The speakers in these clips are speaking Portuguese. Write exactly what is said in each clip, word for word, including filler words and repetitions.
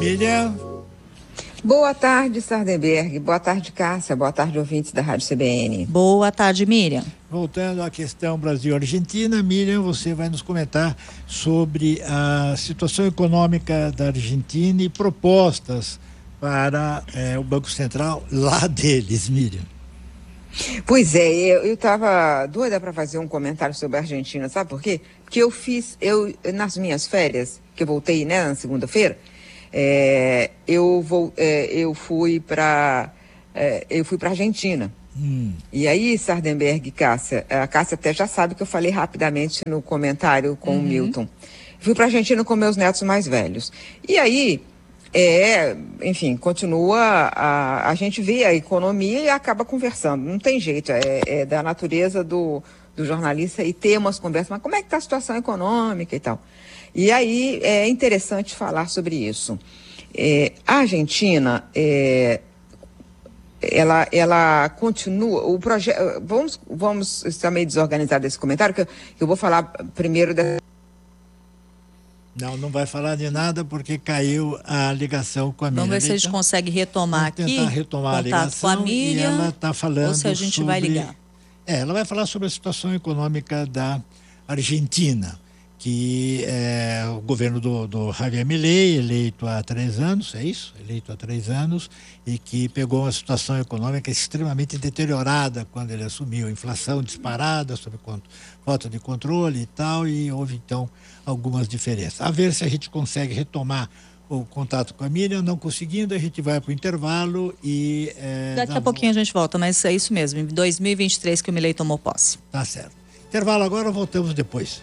Miriam. Boa tarde, Sardenberg. Boa tarde, Cássia. Boa tarde, ouvintes da Rádio C B N. Boa tarde, Miriam. Voltando à questão Brasil-Argentina, Miriam, você vai nos comentar sobre a situação econômica da Argentina e propostas para eh, o Banco Central lá deles, Miriam. Pois é, eu estava doida para fazer um comentário sobre a Argentina, sabe por quê? Porque eu fiz, eu nas minhas férias, que eu voltei, né, na segunda-feira, é, eu, vou, é, eu fui para é, eu fui para Argentina. Hum. E aí, Sardenberg e Cássia, a Cássia até já sabe que eu falei rapidamente no comentário com uhum. o Milton. Fui para Argentina com meus netos mais velhos. E aí, é, enfim, continua, a, a gente vê a economia e acaba conversando. Não tem jeito, é, é da natureza do, do jornalista e ter umas conversas, mas como é que está a situação econômica e tal. E aí é interessante falar sobre isso. É, a Argentina, é, ela, ela continua, o projeto, vamos, vamos estar meio desorganizado esse comentário, que eu, que eu vou falar primeiro da... Não, não vai falar de nada porque caiu a ligação com a Miriam. Vamos ver se a gente consegue retomar aqui. Tentar retomar a ligação com a Miriam, e ela está falando ou se a gente sobre... vai ligar. É, ela vai falar sobre a situação econômica da Argentina, que é o governo do, do Javier Milei, eleito há três anos, é isso? Eleito há três anos, e que pegou uma situação econômica extremamente deteriorada quando ele assumiu, inflação disparada, sob falta de controle e tal, e houve então algumas diferenças. A ver se a gente consegue retomar o contato com a Miriam. Não conseguindo, a gente vai para o intervalo e... É, Daqui a pouquinho a gente volta, mas é isso mesmo, em dois mil e vinte e três que o Milei tomou posse. Tá certo. Intervalo agora, voltamos depois.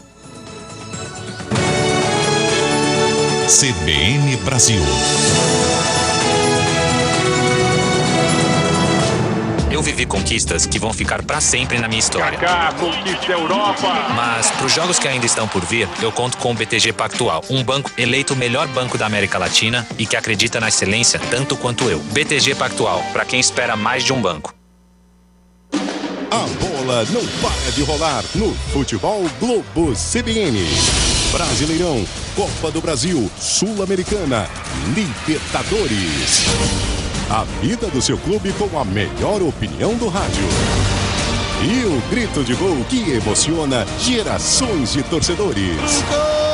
C B N Brasil. Eu vivi conquistas que vão ficar pra sempre na minha história. Kaká, conquista a Europa. Mas pros jogos que ainda estão por vir, eu conto com o B T G Pactual, um banco eleito o melhor banco da América Latina e que acredita na excelência tanto quanto eu. B T G Pactual, pra quem espera mais de um banco. A bola não para de rolar no Futebol Globo C B N. Brasileirão, Copa do Brasil, Sul-Americana, Libertadores. A vida do seu clube com a melhor opinião do rádio. E o grito de gol que emociona gerações de torcedores.